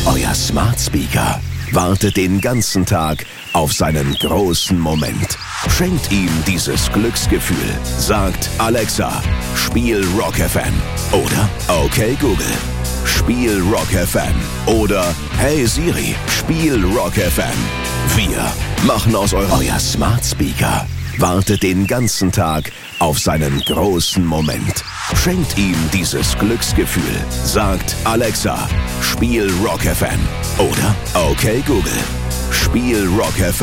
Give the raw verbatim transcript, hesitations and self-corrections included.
Euer Smart Speaker wartet den ganzen Tag auf seinen großen Moment. Schenkt ihm dieses Glücksgefühl. Sagt Alexa, spiel Rock F M. Oder okay Google, spiel Rock F M. Oder hey Siri, spiel Rock F M. Wir machen aus eurem... Euer Smart Speaker wartet den ganzen Tag auf seinen großen Moment. Schenkt ihm dieses Glücksgefühl. Sagt Alexa, spiel Rock F M. Oder okay Google, spiel Rock F M.